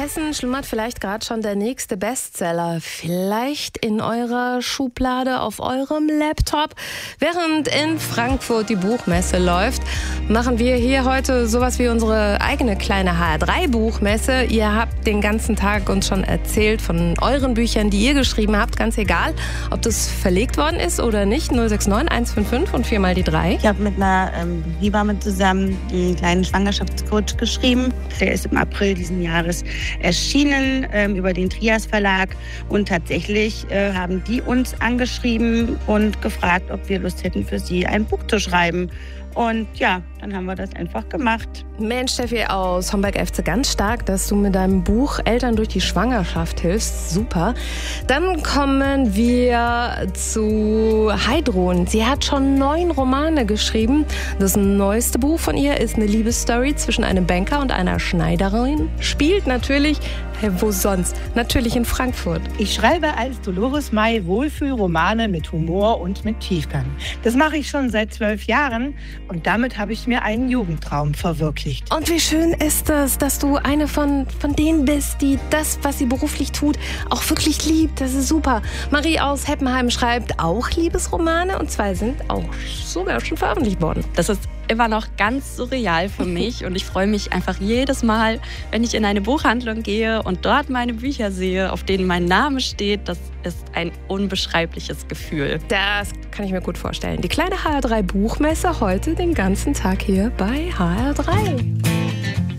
Hessen schlummert vielleicht gerade schon der nächste Bestseller. Vielleicht in eurer Schublade auf eurem Laptop. Während in Frankfurt die Buchmesse läuft, machen wir hier heute sowas wie unsere eigene kleine HR3-Buchmesse. Ihr habt den ganzen Tag uns schon erzählt von euren Büchern, die ihr geschrieben habt. Ganz egal, ob das verlegt worden ist oder nicht. 069 155 und 4 mal die 3. Ich habe mit einer Hebamme zusammen einen kleinen Schwangerschaftscoach geschrieben. Der ist im April diesen Jahres erschienen über den Trias Verlag. Und tatsächlich haben die uns angeschrieben und gefragt, ob wir Lust hätten, für sie ein Buch zu schreiben. Und ja, dann haben wir das einfach gemacht. Mensch, Steffi aus Homberg-Efze, ganz stark, dass du mit deinem Buch Eltern durch die Schwangerschaft hilfst. Super. Dann kommen wir zu Heidrun. Sie hat schon 9 Romane geschrieben. Das neueste Buch von ihr ist eine Liebesstory zwischen einem Banker und einer Schneiderin. Spielt natürlich, wo sonst? Natürlich in Frankfurt. Ich schreibe als Dolores May Wohlfühlromane mit Humor und mit Tiefgang. Das mache ich schon seit 12 Jahren. Und damit habe ich mir einen Jugendtraum verwirklicht. Und wie schön ist das, dass du eine von denen bist, die das, was sie beruflich tut, auch wirklich liebt. Das ist super. Marie aus Heppenheim schreibt auch Liebesromane und 2 sind auch sogar schon veröffentlicht worden. Das ist immer noch ganz surreal für mich und ich freue mich einfach jedes Mal, wenn ich in eine Buchhandlung gehe und dort meine Bücher sehe, auf denen mein Name steht. Das ist ein unbeschreibliches Gefühl. Das kann ich mir gut vorstellen. Die kleine HR3 Buchmesse heute den ganzen Tag hier bei HR3.